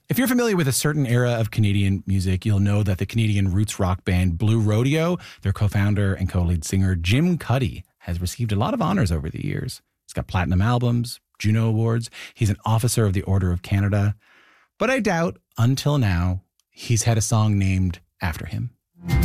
If you're familiar with a certain era of Canadian music, you'll know that the Canadian roots rock band Blue Rodeo, their co-founder and co-lead singer Jim Cuddy, has received a lot of honors over the years. He's got platinum albums, Juno Awards. He's an officer of the Order of Canada. But I doubt, until now, he's had a song named after him.